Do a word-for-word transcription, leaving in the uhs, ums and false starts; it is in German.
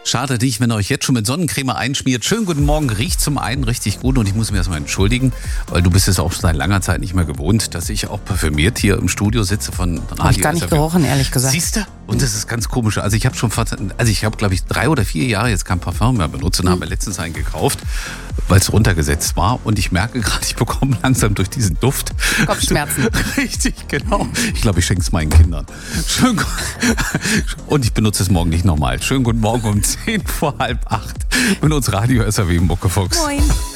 Schade nicht, wenn ihr euch jetzt schon mit Sonnencreme einschmiert. Schönen guten Morgen, riecht zum einen richtig gut und ich muss mich erstmal entschuldigen, weil du bist es auch seit langer Zeit nicht mehr gewohnt, dass ich auch parfümiert hier im Studio sitze von Radio. Habe ich gar nicht gerochen, ehrlich gesagt. Siehst du? Und das ist ganz komisch. Also ich habe schon fast, also ich habe glaube ich drei oder vier Jahre jetzt kein Parfum mehr benutzt und mhm. habe mir letztens einen gekauft, weil es runtergesetzt war und ich merke gerade, ich bekomme langsam durch diesen Duft Kopfschmerzen. Richtig, genau. Ich glaube, ich schenke es meinen Kindern. Schön, und ich benutze es morgen nicht nochmal. Schönen guten Morgen um zehn vor halb acht. Mit uns Radio S R W Muckefuchs. Moin.